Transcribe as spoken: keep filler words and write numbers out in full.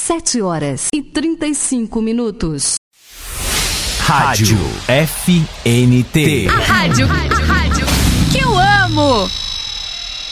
Sete horas e trinta e cinco minutos. Rádio F N T. A rádio, a rádio que eu amo.